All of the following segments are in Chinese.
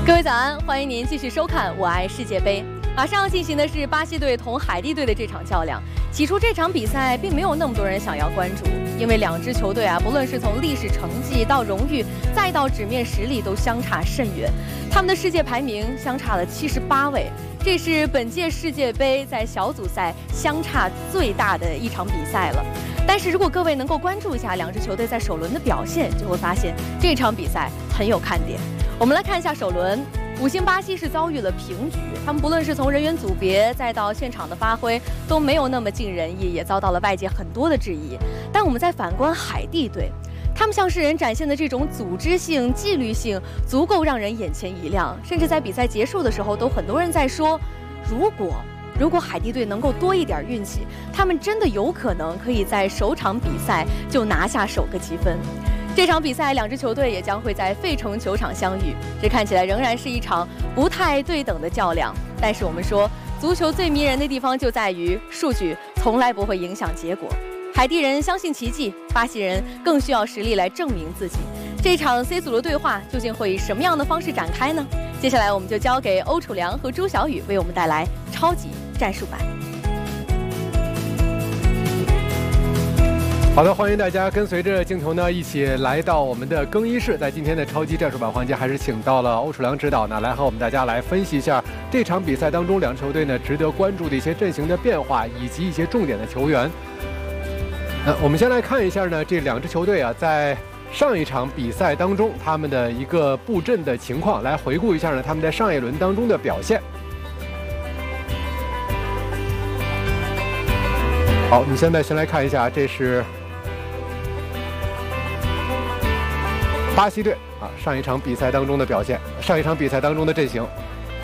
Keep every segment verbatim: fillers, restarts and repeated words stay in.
各位早安，欢迎您继续收看《我爱世界杯》。马上进行的是巴西队同海地队的这场较量。起初这场比赛并没有那么多人想要关注，因为两支球队啊，不论是从历史成绩到荣誉，再到纸面实力，都相差甚远。他们的世界排名相差了七十八位，这是本届世界杯在小组赛相差最大的一场比赛了。但是如果各位能够关注一下两支球队在首轮的表现，就会发现这场比赛很有看点。我们来看一下首轮，五星巴西是遭遇了平局，他们不论是从人员组别再到现场的发挥都没有那么尽人意，也遭到了外界很多的质疑。但我们再反观海地队，他们向世人展现的这种组织性、纪律性足够让人眼前一亮，甚至在比赛结束的时候都很多人在说，如果如果海地队能够多一点运气，他们真的有可能可以在首场比赛就拿下首个积分。这场比赛两支球队也将会在费城球场相遇，这看起来仍然是一场不太对等的较量。但是我们说，足球最迷人的地方就在于数据从来不会影响结果。海地人相信奇迹，巴西人更需要实力来证明自己。这场 C 组的对话究竟会以什么样的方式展开呢？接下来我们就交给欧楚良和朱小雨为我们带来超级战术版。 好的，欢迎大家跟随着镜头呢一起来到我们的更衣室。在今天的超级战术版环节，还是请到了欧楚良指导呢，来和我们大家来分析一下这场比赛当中两支球队呢值得关注的一些阵型的变化，以及一些重点的球员。呃，我们先来看一下呢，这两支球队啊，在上一场比赛当中他们的一个布阵的情况，来回顾一下呢他们在上一轮当中的表现。好，我们现在先来看一下，这是巴西队啊，上一场比赛当中的表现，上一场比赛当中的阵型。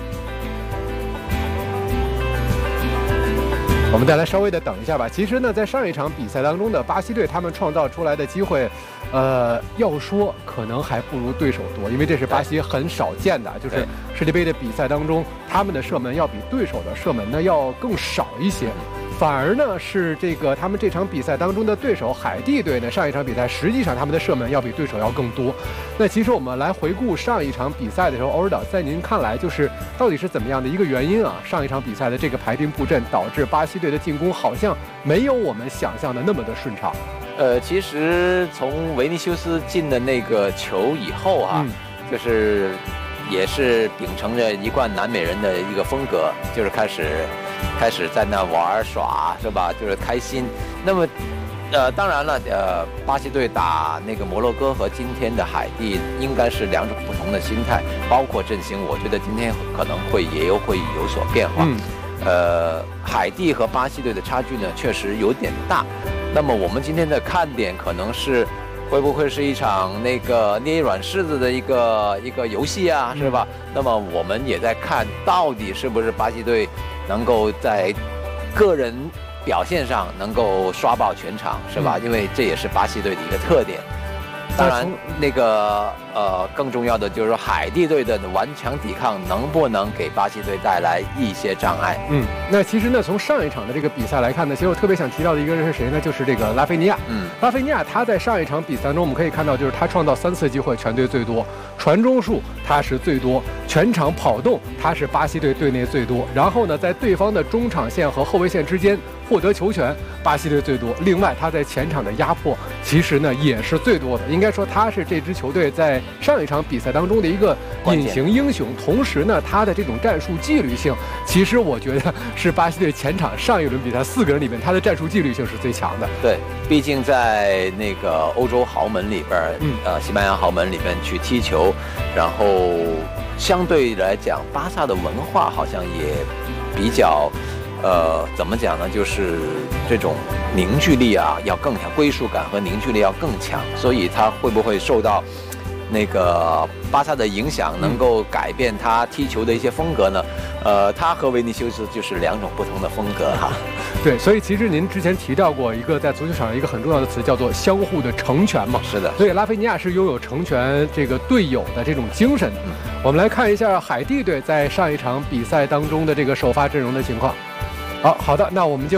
我们再来稍微的等一下吧。其实呢，在上一场比赛当中的巴西队，他们创造出来的机会，呃，要说可能还不如对手多，因为这是巴西很少见的，就是世界杯的比赛当中，他们的射门要比对手的射门呢要更少一些。反而呢是这个他们这场比赛当中的对手海地队呢，上一场比赛实际上他们的射门要比对手要更多。那其实我们来回顾上一场比赛的时候，欧指导在您看来就是到底是怎么样的一个原因啊？上一场比赛的这个排兵布阵导致巴西队的进攻好像没有我们想象的那么的顺畅。 呃，其实从维尼修斯进的那个球以后啊，嗯、就是也是秉承着一贯南美人的一个风格，就是开始。开始在那玩耍是吧？就是开心。那么，呃，当然了，呃，巴西队打那个摩洛哥和今天的海地应该是两种不同的心态，包括阵型，我觉得今天可能会也有会有所变化。嗯、呃，海地和巴西队的差距呢，确实有点大。那么我们今天的看点可能是。会不会是一场那个捏软柿子的一个一个游戏啊，是吧？那么我们也在看到底是不是巴西队能够在个人表现上能够刷爆全场，是吧？因为这也是巴西队的一个特点。当然，那个呃，更重要的就是说，海地队的顽强抵抗能不能给巴西队带来一些障碍？ 嗯，那其实呢，从上一场的这个比赛来看呢，其实我特别想提到的一个人是谁呢？就是这个拉菲尼亚。嗯，拉菲尼亚他在上一场比赛中，我们可以看到，就是他创造三次机会，全队最多，传中数他是最多，全场跑动他是巴西队队内最多。然后呢，在对方的中场线和后卫线之间获得球权，巴西队最多。另外，他在前场的压迫其实呢也是最多的。应该说他是这支球队在上一场比赛当中的一个隐形英雄。同时呢，他的这种战术纪律性，其实我觉得是巴西队前场上一轮比赛四个人里面，他的战术纪律性是最强的。 对，毕竟在那个欧洲豪门里边，嗯，呃，西班牙豪门里面去踢球，然后相对来讲，巴萨的文化好像也比较。呃，怎么讲呢？就是这种凝聚力啊，要更强，归属感和凝聚力要更强，所以他会不会受到那个巴萨的影响，能够改变他踢球的一些风格呢？呃，他和维尼修斯就是两种不同的风格哈。 对，所以其实您之前提到过一个在足球场上一个很重要的词，叫做相互的成全嘛。 是的。 所以拉菲尼亚是拥有成全这个队友的这种精神的。嗯、我们来看一下海地队在上一场比赛当中的这个首发阵容的情况。好好的，那我们就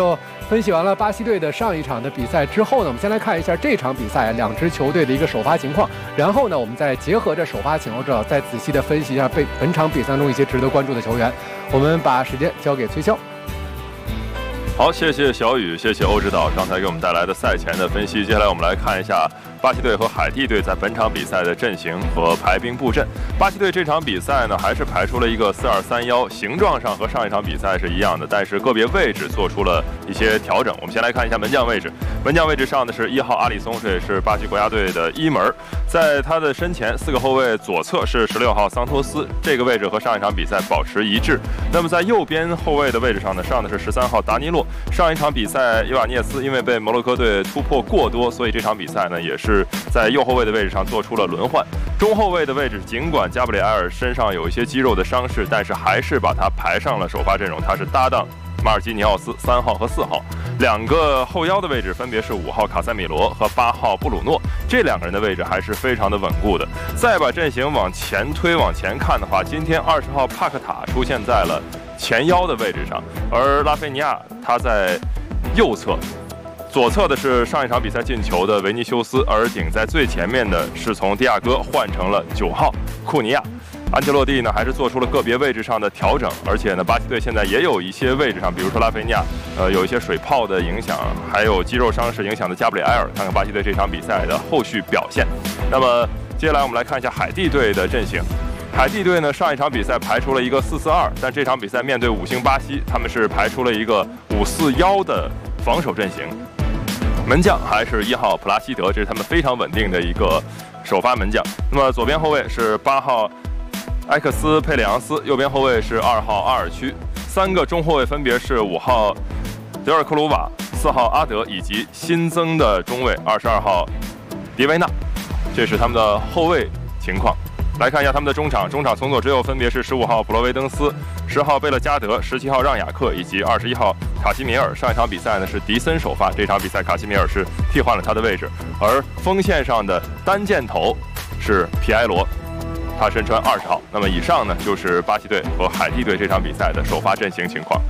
分析完了巴西队的上一场的比赛之后呢，我们先来看一下这场比赛两支球队的一个首发情况，然后呢，我们再结合着首发情况，再仔细的分析一下被本场比赛中一些值得关注的球员。我们把时间交给崔潇。 好，谢谢小雨，谢谢欧指导刚才给我们带来的赛前的分析。接下来我们来看一下巴西队和海地队在本场比赛的阵型和排兵布阵。巴西队这场比赛呢，还是排出了一个四二三一，形状上和上一场比赛是一样的，但是个别位置做出了一些调整。我们先来看一下门将位置，门将位置上的是一号阿里松，这也是巴西国家队的一门，在他的身前四个后卫，左侧是十六号桑托斯，这个位置和上一场比赛保持一致。那么在右边后卫的位置上呢，上的是十三号达尼洛。上一场比赛伊瓦涅斯因为被摩洛哥队突破过多，所以这场比赛呢也是在右后卫的位置上做出了轮换。中后卫的位置，尽管加布里埃尔身上有一些肌肉的伤势，但是还是把他排上了首发阵容，他是搭档马尔基尼奥斯三号和四号。两个后腰的位置分别是五号卡塞米罗和八号布鲁诺，这两个人的位置还是非常的稳固的。再把阵型往前推往前看的话，今天二十号帕克塔出现在了前腰的位置上，而拉菲尼亚他在右侧，左侧的是上一场比赛进球的维尼修斯，而顶在最前面的是从迪亚哥换成了九号库尼亚。安切洛蒂呢还是做出了个别位置上的调整，而且呢巴西队现在也有一些位置上，比如说拉菲尼亚，呃有一些水泡的影响，还有肌肉伤势影响的加布里埃尔，看看巴西队这场比赛的后续表现。那么接下来我们来看一下海地队的阵型。海地队呢上一场比赛排出了一个四四二，但这场比赛面对五星巴西，他们是排出了一个五四一的防守阵型。门将还是一号普拉西德，这是他们非常稳定的一个首发门将。那么左边后卫是八号埃克斯佩里昂斯，右边后卫是二号阿尔区，三个中后卫分别是五号德尔克鲁瓦、四号阿德以及新增的中卫二十二号迪维纳，这是他们的后卫情况。来看一下他们的中场，中场从左至右分别是十五号普罗维登斯、十号贝勒加德、十七号让雅克以及二十一号卡西米尔。上一场比赛呢是迪森首发，这场比赛卡西米尔是替换了他的位置，而锋线上的单箭头是皮埃罗，他身穿二十号。那么以上呢就是巴西队和海地队这场比赛的首发阵型情况。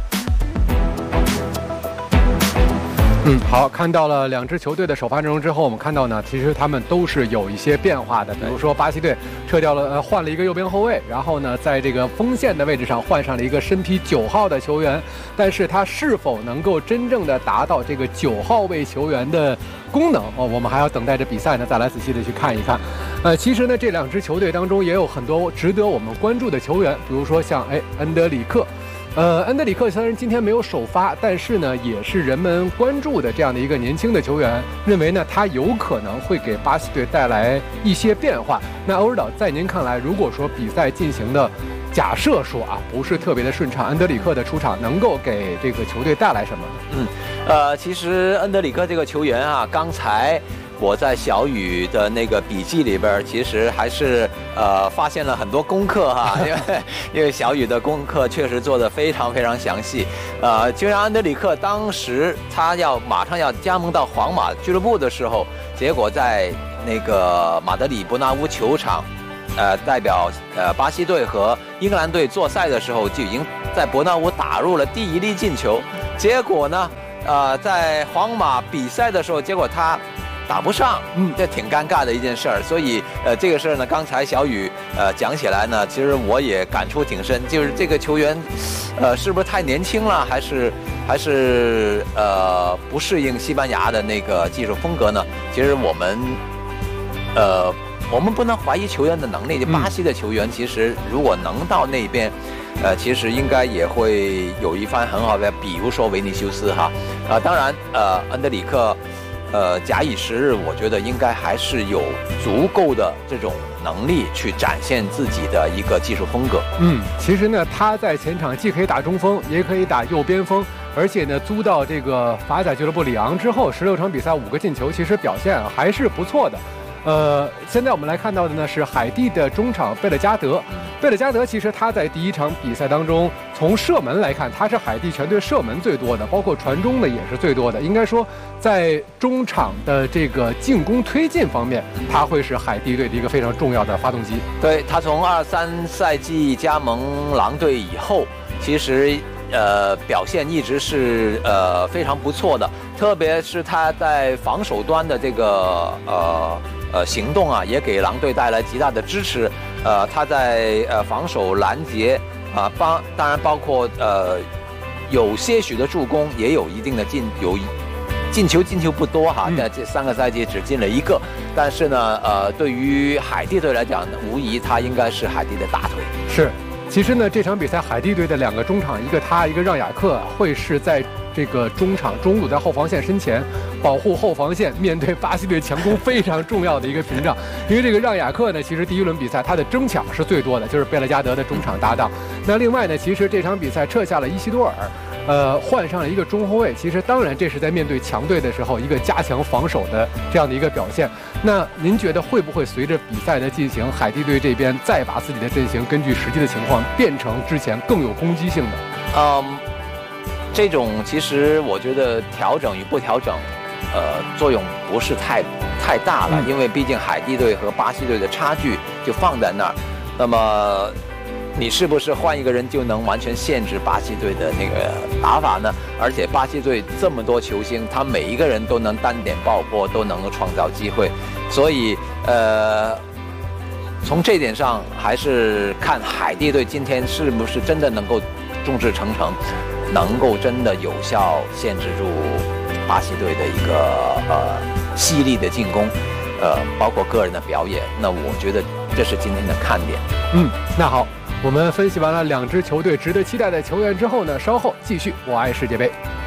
嗯，好，看到了两支球队的首发阵容之后，我们看到呢，其实他们都是有一些变化的。比如说巴西队撤掉了呃换了一个右边后卫，然后呢，在这个锋线的位置上换上了一个身披九号的球员，但是他是否能够真正的达到这个九号位球员的功能哦，我们还要等待着比赛呢，再来仔细的去看一看。呃，其实呢，这两支球队当中也有很多值得我们关注的球员，比如说像哎恩德里克。呃，恩德里克虽然今天没有首发，但是呢，也是人们关注的这样的一个年轻的球员，认为呢，他有可能会给巴西队带来一些变化。那欧指导，在您看来，如果说比赛进行的假设说啊，不是特别的顺畅，恩德里克的出场能够给这个球队带来什么？ 嗯，呃，其实恩德里克这个球员啊，刚才我在小雨的那个笔记里边，其实还是呃发现了很多功课哈，因为因为小雨的功课确实做得非常非常详细。呃，就像安德里克当时他要马上要加盟到皇马俱乐部的时候，结果在那个马德里伯纳乌球场，呃，代表呃巴西队和英格兰队作赛的时候，就已经在伯纳乌打入了第一粒进球。结果呢，呃，在皇马比赛的时候，结果他打不上，嗯，这挺尴尬的一件事儿。所以，呃，这个事儿呢，刚才小雨呃讲起来呢，其实我也感触挺深，就是这个球员，呃，是不是太年轻了，还是还是呃不适应西班牙的那个技术风格呢？其实我们，呃，我们不能怀疑球员的能力。就巴西的球员，其实如果能到那边，呃，其实应该也会有一番很好的，比如说维尼修斯哈，啊、呃，当然，呃，恩德里克。呃，假以时日，我觉得应该还是有足够的这种能力去展现自己的一个技术风格。 嗯，其实呢，他在前场既可以打中锋，也可以打右边锋，而且呢，租到这个法甲俱乐部里昂之后，十六场比赛五个进球，其实表现还是不错的。呃，现在我们来看到的呢是海地的中场贝勒加德。贝勒加德其实他在第一场比赛当中，从射门来看，他是海地全队射门最多的，包括传中的也是最多的。应该说，在中场的这个进攻推进方面，他会是海地队的一个非常重要的发动机。 对，他从二三赛季加盟狼队以后，其实呃表现一直是呃非常不错的，特别是他在防守端的这个呃呃行动啊，也给狼队带来极大的支持。呃，他在呃防守拦截啊，帮当然包括呃有些许的助攻，也有一定的进有。进球进球不多哈，在这三个赛季只进了一个，但是呢，呃，对于海地队来讲，无疑他应该是海地的大腿。 是，其实呢，这场比赛海地队的两个中场，一个他，一个让雅克，会是在这个中场中路在后防线身前保护后防线，面对巴西队强攻非常重要的一个屏障。因为这个让雅克呢，其实第一轮比赛他的争抢是最多的，就是贝勒加德的中场搭档。那另外呢，其实这场比赛撤下了伊西多尔。呃，换上了一个中后卫，其实当然这是在面对强队的时候一个加强防守的这样的一个表现。那您觉得会不会随着比赛的进行，海地队这边再把自己的阵型根据实际的情况变成之前更有攻击性的？ 嗯，这种其实我觉得调整与不调整，呃，作用不是太太大了，嗯、因为毕竟海地队和巴西队的差距就放在那儿，那么。你是不是换一个人就能完全限制巴西队的那个打法呢？而且巴西队这么多球星，他每一个人都能单点爆破，都能够创造机会，所以呃，从这点上还是看海地队今天是不是真的能够众志成城，能够真的有效限制住巴西队的一个呃犀利的进攻，呃，包括个人的表演。那我觉得这是今天的看点。 嗯，那好。我们分析完了两支球队值得期待的球员之后呢，稍后继续我爱世界杯。